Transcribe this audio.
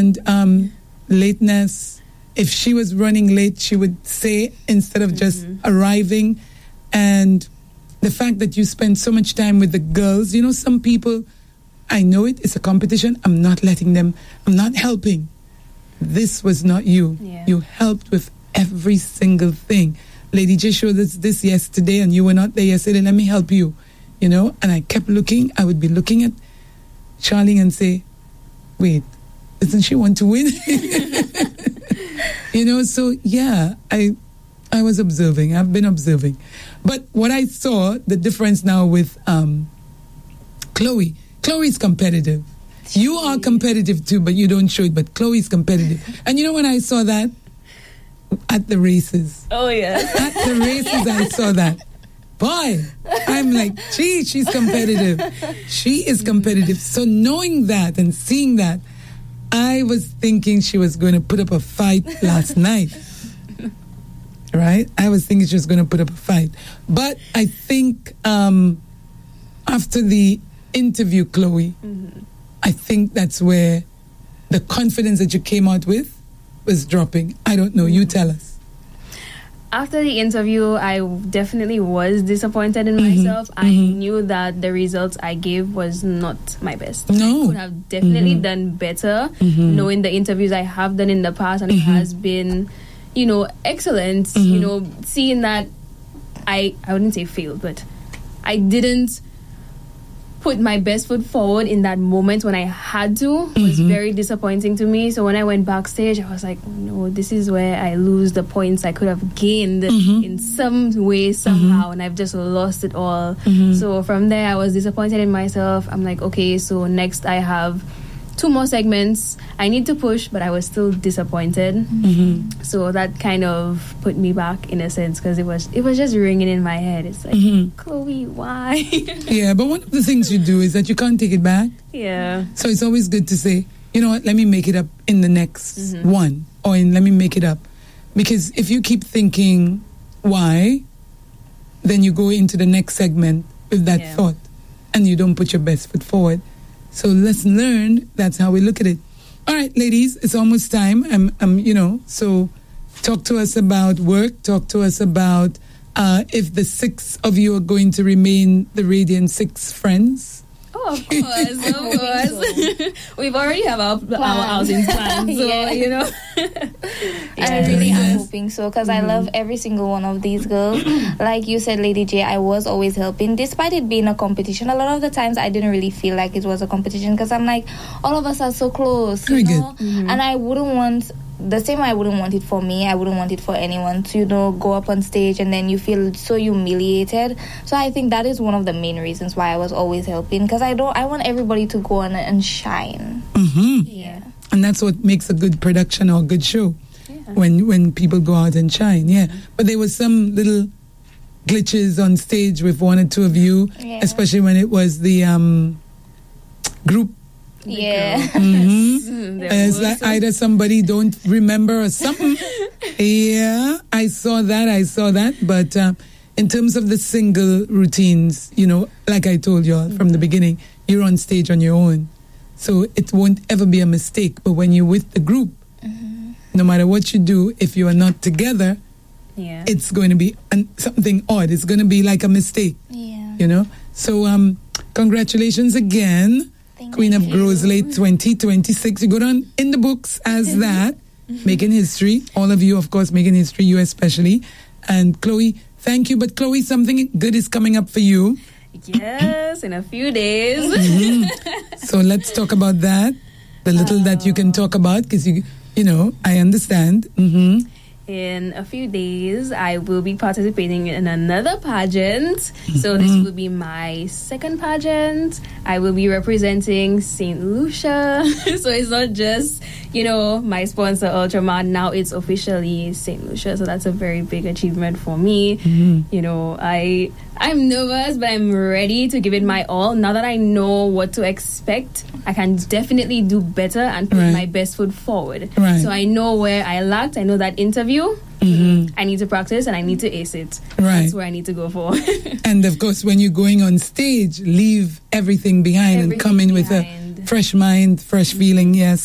And lateness, if she was running late, she would say instead of just arriving. And the fact that you spend so much time with the girls, you know, some people, I know it's a competition. I'm not letting them, I'm not helping. This was not you. Yeah. You helped with every single thing. Lady J showed us this yesterday and you were not there yesterday. Let me help you. You know, and I kept looking. I would be looking at Charlie and say, wait, doesn't she want to win? You know, so yeah, I was observing. I've been observing. But what I saw, the difference now with Chloe. Chloe's competitive. You are competitive too, but you don't show it. But Chloe's competitive. And you know when I saw that? At the races. Oh, yeah. At the races, I saw that. Boy, I'm like, gee, she's competitive. She is competitive. So knowing that and seeing that, I was thinking she was going to put up a fight last night. Right? I was thinking she was going to put up a fight. But I think after the interview, Chloe, I think that's where the confidence that you came out with was dropping. I don't know. You tell us. After the interview, I definitely was disappointed in myself. I knew that the results I gave was not my best. No. I could have definitely done better, knowing the interviews I have done in the past, and it has been, you know, excellent. You know, seeing that I wouldn't say failed, but I didn't put my best foot forward in that moment when I had to was very disappointing to me. So when I went backstage, I was like, no, this is where I lose the points I could have gained in some way, somehow, and I've just lost it all. So from there, I was disappointed in myself. I'm like, okay, so next I have 2 more segments. I need to push, but I was still disappointed. So that kind of put me back in a sense, because it was just ringing in my head. It's like, Chloe, why? Yeah, but one of the things you do is that you can't take it back. Yeah. So it's always good to say, you know what, let me make it up in the next one, or let me make it up. Because if you keep thinking, why, then you go into the next segment with that thought, and you don't put your best foot forward. So lesson learned, that's how we look at it. All right, ladies, it's almost time. You know, so talk to us about work. Talk to us about if the 6 of you are going to remain the Radiant 6 friends. Oh, of course. We've already have our outings planned, so, you know. I really am hoping so, because I love every single one of these girls. Like you said, Lady J, I was always helping. Despite it being a competition, a lot of the times I didn't really feel like it was a competition, because I'm like, all of us are so close, Very you know? good. And I wouldn't want... The same way I wouldn't want it for me, I wouldn't want it for anyone to, you know, go up on stage and then you feel so humiliated. So I think that is one of the main reasons why I was always helping, because I want everybody to go on and shine. Yeah. And that's what makes a good production or a good show. When people go out and shine. But there was some little glitches on stage with 1 or 2 of you, especially when it was the group. It's like either somebody don't remember or something. I saw that. But in terms of the single routines, you know, like I told you all from the beginning, you're on stage on your own, so it won't ever be a mistake. But when you're with the group, no matter what you do, if you are not together, it's going to be something odd. It's going to be like a mistake. You know. So congratulations again. Queen of Grosley 2026. You go down in the books as that, making history. All of you, of course, making history, you especially. And Chloe, thank you. But Chloe, something good is coming up for you. Yes, in a few days. So let's talk about that. The little that you can talk about, because you know, I understand. In a few days, I will be participating in another pageant. So this will be my 2nd pageant. I will be representing St. Lucia. So it's not just, you know, my sponsor, Ultraman. Now it's officially St. Lucia. So that's a very big achievement for me. You know, I'm nervous, but I'm ready to give it my all. Now that I know what to expect, I can definitely do better and put my best foot forward. So I know where I lacked. I know that interview. I need to practice and I need to ace it. That's where I need to go for. And of course, when you're going on stage, leave everything behind and come in with a fresh mind, fresh feeling. Yes.